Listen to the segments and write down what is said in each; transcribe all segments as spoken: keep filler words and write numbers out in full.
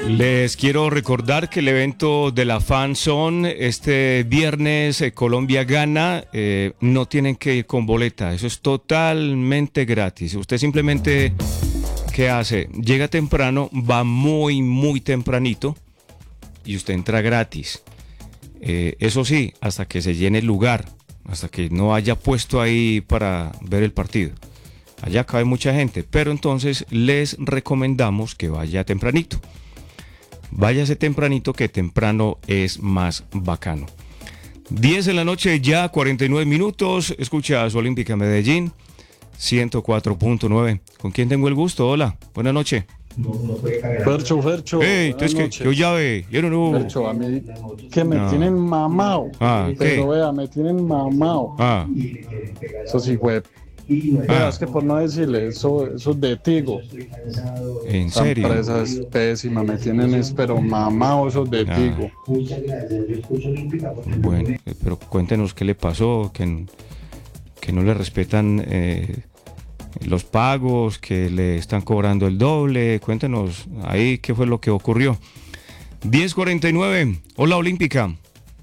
Les quiero recordar que el evento de la Fan Zone este viernes, eh, Colombia gana, eh, no tienen que ir con boleta, eso es totalmente gratis. Usted simplemente, ¿qué hace? Llega temprano, va muy, muy tempranito y usted entra gratis. Eh, eso sí, hasta que se llene el lugar, hasta que no haya puesto ahí para ver el partido. Allá cabe mucha gente, pero entonces les recomendamos que vaya tempranito. Váyase tempranito, que temprano es más bacano. diez de la noche, ya cuarenta y nueve minutos. Escucha a su Olímpica Medellín, ciento cuatro punto nueve. ¿Con quién tengo el gusto? Hola, buenas noches. Fercho, Fercho. Hey, entonces que yo llave, yo no know. Fercho, a mí que me No. tienen mamado. Ah, pero ¿qué? vea, me tienen mamado. Ah, Eso sí fue. Vea, es que por no decirle, eso, eso de Tigo. ¿en Esa serio? empresa es pésima, me tienen es, pero mamado esos de Ah. Tigo. Bueno, eh, pero cuéntenos qué le pasó, que, que no le respetan eh, los pagos, que le están cobrando el doble. Cuéntenos ahí qué fue lo que ocurrió. diez cuarenta y nueve, hola Olímpica.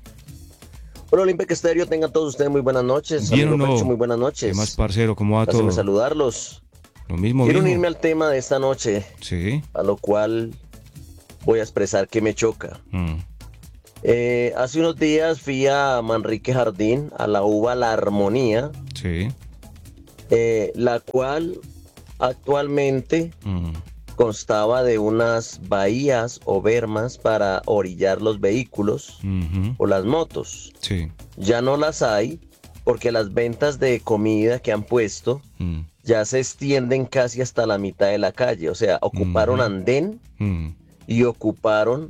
Hola Olímpica Estéreo, tengan todos ustedes muy buenas noches. ¿Bien Amigo o no? Fercho, muy buenas noches. ¿Qué más, parcero? ¿Cómo va Placer todo? saludarlos. Lo mismo, Quiero mismo. unirme al tema de esta noche, Sí. a lo cual voy a expresar que me choca. Mm. Eh, hace unos días fui a Manrique Jardín, a la uva La Armonía, Sí. eh, la cual actualmente Mm. constaba de unas bahías o bermas para orillar los vehículos Ujú. o las motos. Sí. Ya no las hay porque las ventas de comida que han puesto Mm. ya se extienden casi hasta la mitad de la calle. O sea, ocuparon Ujú. andén Mm. y ocuparon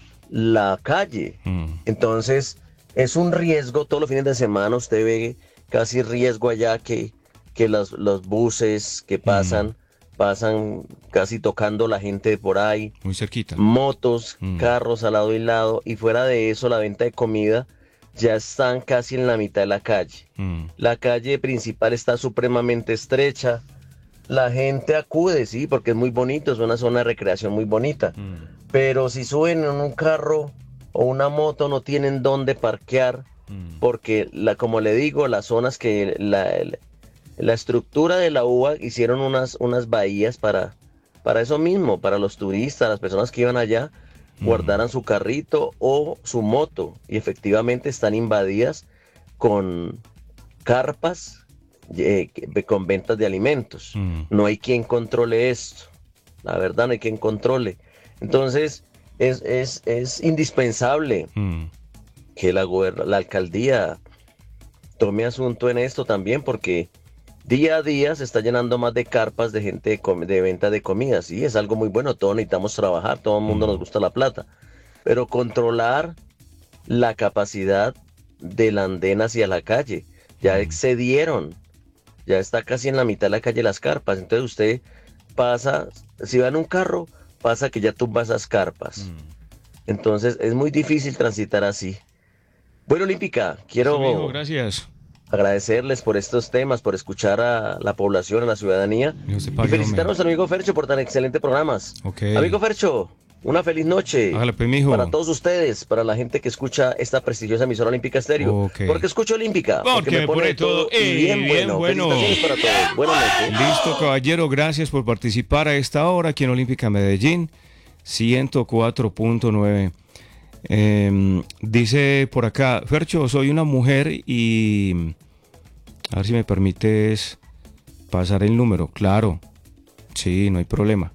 la calle. Mm. Entonces, es un riesgo. Todos los fines de semana usted ve casi riesgo allá que, que los, los buses que pasan, pasan casi tocando la gente por ahí. Muy cerquita. Motos, Mm. carros al lado y lado. Y fuera de eso, la venta de comida ya están casi en la mitad de la calle. Mm. La calle principal está supremamente estrecha. La gente acude, sí, porque es muy bonito, es una zona de recreación muy bonita. Mm. Pero si suben en un carro o una moto no tienen dónde parquear, Mm. porque la, como le digo, las zonas que la, el- la estructura de la U A hicieron unas, unas bahías para, para eso mismo, para los turistas, las personas que iban allá, Mm. guardaran su carrito o su moto, y efectivamente están invadidas con carpas eh, que- con ventas de alimentos. Mm. No hay quien controle esto, la verdad no hay quien controle. Entonces es, es, es indispensable Mm. que la, gober- la alcaldía tome asunto en esto también, porque día a día se está llenando más de carpas de gente de, com- de venta de comida. Sí, es algo muy bueno, todos necesitamos trabajar, todo el mundo Mm. nos gusta la plata, pero controlar la capacidad del andén hacia la calle, ya Mm. excedieron, ya está casi en la mitad de la calle las carpas, entonces usted pasa, si va en un carro, pasa que ya tumba esas carpas. Mm. Entonces es muy difícil transitar así. Bueno, Olímpica, quiero Listo, mijo, gracias. agradecerles por estos temas, por escuchar a la población, a la ciudadanía, Dios te y pague, felicitar a hombre. nuestro amigo Fercho por tan excelentes programas. Ok. Amigo Fercho, una feliz noche Hágale, pues, mijo. para todos ustedes, para la gente que escucha esta prestigiosa emisora Olímpica Estéreo. Ok. Porque escucho Olímpica, Porque me pone todo, y eh, bien, bien bueno. bueno. Felicitaciones para todos. Buenas noches. Listo, caballero, gracias por participar a esta hora aquí en Olímpica Medellín, ciento cuatro punto nueve. Eh, dice por acá, Fercho, soy una mujer y... A ver si me permites pasar el número. Claro, sí, no hay problema.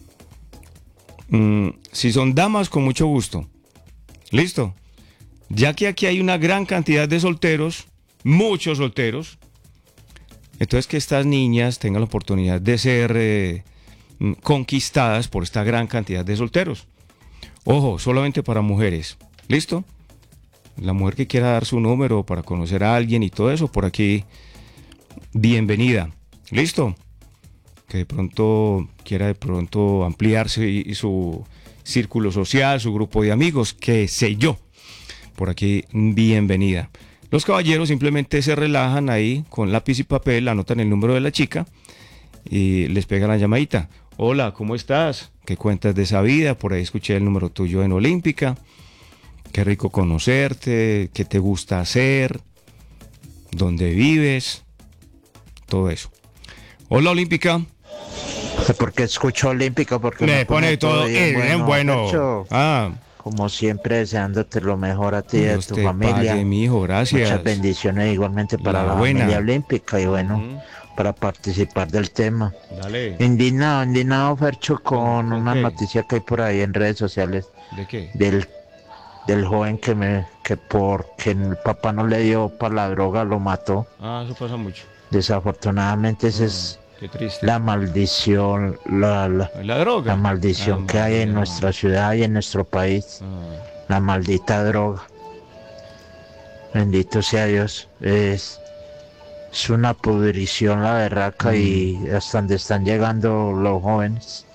Mm, si son damas, con mucho gusto. Listo. Ya que aquí hay una gran cantidad de solteros, muchos solteros, entonces que estas niñas tengan la oportunidad de ser eh, mm, conquistadas por esta gran cantidad de solteros. Ojo, solamente para mujeres. ¿Listo? La mujer que quiera dar su número para conocer a alguien y todo eso, por aquí, bienvenida. ¿Listo? Que de pronto quiera de pronto ampliarse y, y su círculo social, su grupo de amigos, qué sé yo. Por aquí, bienvenida. Los caballeros simplemente se relajan ahí con lápiz y papel, anotan el número de la chica y les pegan la llamadita. Hola, ¿cómo estás? ¿Qué cuentas de esa vida? Por ahí escuché el número tuyo en Olímpica. Qué rico conocerte, qué te gusta hacer, dónde vives, todo eso. Hola, Olímpica. Porque escucho Olímpica, porque me, me pone todo bien, bien bueno. bueno. Ah. Como siempre, deseándote lo mejor a ti y a tu te familia. Pague, mijo, gracias. Muchas bendiciones igualmente para la, la familia olímpica y bueno, uh-huh. para participar del tema. Dale. Indignado, indignado, Fercho, con ¿Con una qué? noticia que hay por ahí en redes sociales. ¿De qué? Del, del joven que me que porque el papá no le dio para la droga lo mató. Ah, eso pasa mucho. Desafortunadamente esa uh-huh. es Qué triste. La maldición, la, la, la droga. La maldición ah, que hay en no. nuestra ciudad y en nuestro país. Ah. La maldita droga. Bendito sea Dios. Es, es una pudrición la berraca mm. y hasta donde están llegando los jóvenes.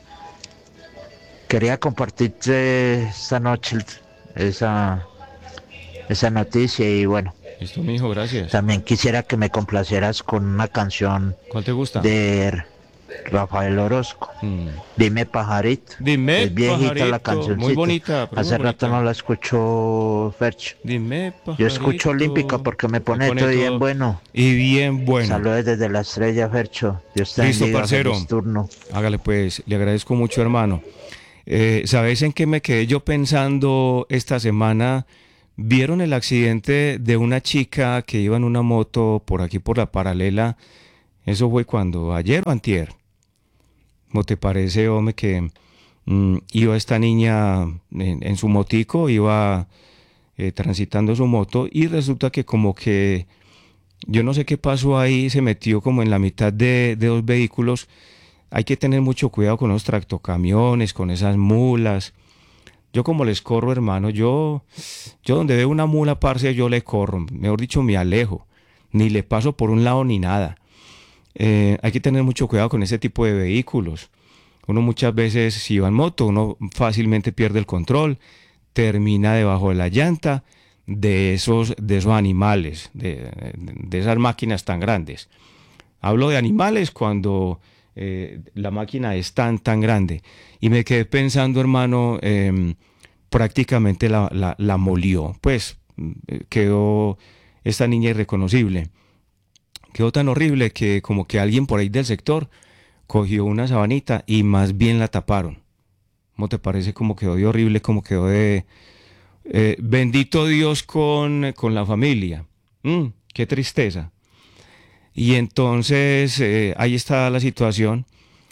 Quería compartirte esta noche esa, esa noticia y bueno. Listo, mijo, gracias. También quisiera que me complacieras con una canción. ¿Cuál te gusta? De Rafael Orozco. Mm. Dime pajarito. Dime es viejita pajarito. La cancioncita. Muy bonita. Hace muy rato bonita. no la escucho, Fercho. Dime pajarito. Yo escucho Olímpica porque me pone, me pone todo bien bueno. Y bien bueno. Saludos desde la estrella, Fercho. Dios te Listo, bendiga, parcero. Feliz turno. Hágale pues, le agradezco mucho, hermano. Eh, ¿Sabes en qué me quedé yo pensando esta semana? ¿Vieron el accidente de una chica que iba en una moto por aquí por la paralela? Eso fue cuando, ayer o antier. ¿Cómo te parece, hombre, que mmm, iba esta niña en, en su motico, iba eh, transitando su moto y resulta que como que, yo no sé qué pasó ahí, se metió como en la mitad de, de dos vehículos. Hay que tener mucho cuidado con los tractocamiones, con esas mulas. Yo como les corro, hermano, yo, yo donde veo una mula, parce, yo le corro, mejor dicho, me alejo, ni le paso por un lado ni nada. Eh, hay que tener mucho cuidado con ese tipo de vehículos. Uno muchas veces, si va en moto, uno fácilmente pierde el control, termina debajo de la llanta de esos, de esos animales, de, de esas máquinas tan grandes. Hablo de animales cuando eh, la máquina es tan, tan grande. Y me quedé pensando, hermano, eh, prácticamente la, la, la molió. Pues eh, quedó esta niña irreconocible. Quedó tan horrible que como que alguien por ahí del sector cogió una sabanita y más bien la taparon. ¿Cómo te parece cómo quedó de horrible, cómo quedó de... Eh, bendito Dios con, con la familia. Mm, qué tristeza. Y entonces eh, ahí está la situación.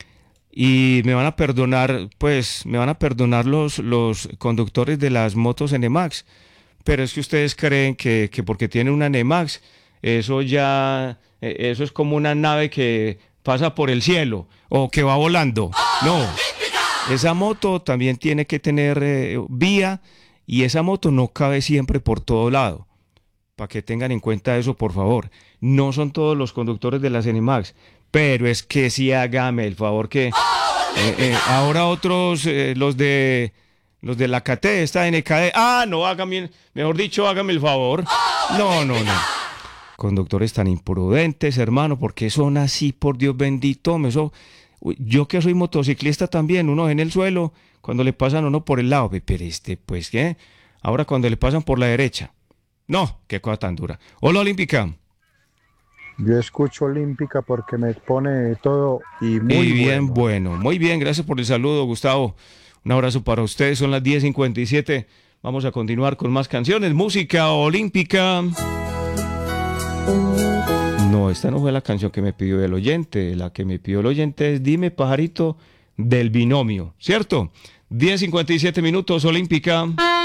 Y me van a perdonar, pues, me van a perdonar los, los conductores de las motos N MAX. Pero es que ustedes creen que, que porque tiene una N MAX, eso ya, eso es como una nave que pasa por el cielo o que va volando. No, esa moto también tiene que tener eh, vía y esa moto no cabe siempre por todo lado. Para que tengan en cuenta eso, por favor. No son todos los conductores de las N MAX. Pero es que sí, hágame el favor que... Eh, eh, ahora otros, eh, los de los de la K T, esta N K D... Ah, no, hágame, mejor dicho, hágame el favor. No, no, no. Conductores tan imprudentes, hermano, porque son así, por Dios bendito. Me so... Yo que soy motociclista también, uno en el suelo, cuando le pasan a uno por el lado. Pero este, pues, ¿qué? Ahora cuando le pasan por la derecha. No, qué cosa tan dura. Hola, Olímpica. Yo escucho Olímpica porque me pone todo y muy y bien bueno. bueno. Muy bien, gracias por el saludo, Gustavo. Un abrazo para ustedes, son las diez cincuenta y siete. Vamos a continuar con más canciones. Música olímpica. No, esta no fue la canción que me pidió el oyente. La que me pidió el oyente es Dime Pajarito del Binomio, ¿cierto? diez cincuenta y siete minutos, Olímpica.